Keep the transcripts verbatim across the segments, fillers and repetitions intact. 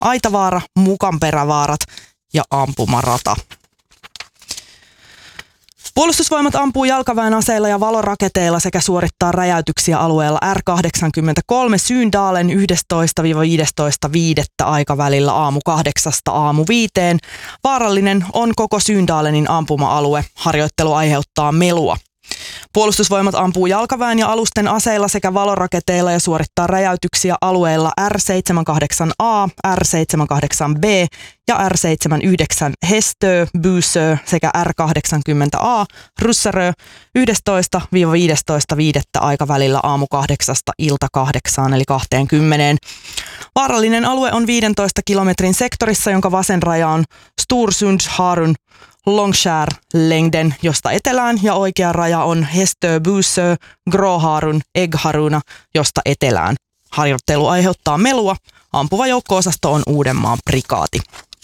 Aitavaara, Mukanperävaarat ja ampumarata. Puolustusvoimat ampuu jalkaväen aseilla ja valoraketeilla sekä suorittaa räjäytyksiä alueella R kahdeksankymmentäkolme Syyndalen yhdestoista viidestoista viidettä aikavälillä aamu kahdeksasta aamu viiteen. Vaarallinen on koko Syyndalenin ampuma-alue. Harjoittelu aiheuttaa melua. Puolustusvoimat ampuu jalkaväen ja alusten aseilla sekä valoraketeilla ja suorittaa räjäytyksiä alueilla R seitsemänkymmentäkahdeksan A, R seitsemänkymmentäkahdeksan B ja R seitsemänkymmentäyhdeksän Hestö, Bysö sekä R kahdeksankymmentä A, Ryssärö yhdestoista viidestoista viidettä aikavälillä aamu kahdeksasta ilta kahdeksaan eli kaksikymmentä. Vaarallinen alue on viidentoista kilometrin sektorissa, jonka vasen raja on Storsund, Harun, Longskär, Längden, josta etelään, ja oikea raja on Hestö, Bysö, Gråharun, Äggharuna, josta etelään. Harjoittelu aiheuttaa melua. Ampuva joukko-osasto on Uudenmaan prikaati.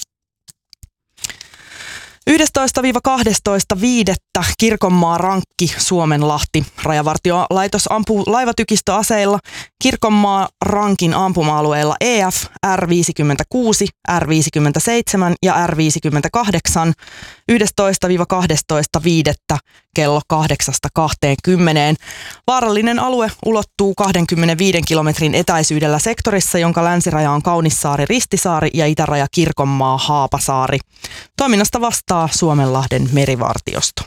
yhdestoista kahdestoista viidettä Kirkonmaa Rankki, Suomenlahti. Rajavartiolaitos ampuu laivatykistöaseilla Kirkonmaa Rankin ampuma-alueella E F, R viisikymmentäkuusi, R viisikymmentäseitsemän ja R viisikymmentäkahdeksan yhdestoista kahdestoista viidettä kello kahdeksasta kahteenkymmeneen. Vaarallinen alue ulottuu kaksikymmentäviiden kilometrin etäisyydellä sektorissa, jonka länsiraja on Kaunissaari, Ristisaari ja itäraja Kirkonmaa, Haapasaari. Toiminnasta vastaa Suomenlahden merivartiosto.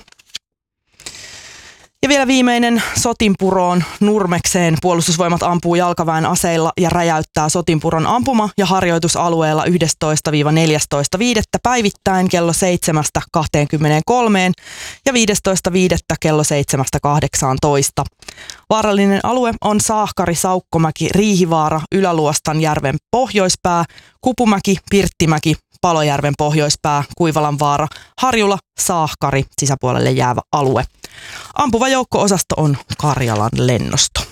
Ja vielä viimeinen Sotinpuroon Nurmekseen. Puolustusvoimat ampuu jalkaväen aseilla ja räjäyttää Sotinpuron ampuma- ja harjoitusalueella yhdestoista neljästoista viidettä päivittäin kello seitsemästä kahteenkymmeneenkolmeen ja viidestoista viidettä kello seitsemästä kahdeksaantoista. Vaarallinen alue on Saahkari, Saukkomäki, Riihivaara, Yläluostanjärven pohjoispää, Kupumäki, Pirttimäki, Palojärven pohjoispää, Kuivalanvaara, Harjula, Saahkari, sisäpuolelle jäävä alue. Ampuva joukko-osasto on Karjalan lennosto.